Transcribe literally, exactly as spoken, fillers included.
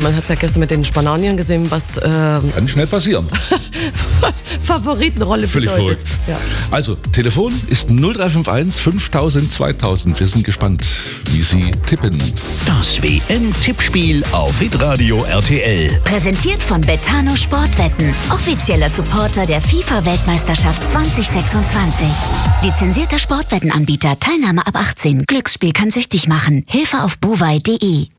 man hat es ja gestern mit den Spanien gesehen, was, äh, Kann schnell passieren. was Favoritenrolle Völlig bedeutet. verrückt. Ja. Also, Telefon ist null drei fünf eins fünftausend zweitausend. Wir sind gespannt, wie Sie tippen. Das W M-Tippspiel auf Hitradio R T L. Präsentiert von Betano Sportwetten, offizieller Supporter der FIFA-Weltmeisterschaft zwanzig sechsundzwanzig. Lizenzierter Sportwettenanbieter, Teilnahme ab achtzehn. Glücksspiel kann süchtig machen. Hilfe auf buwei punkt de.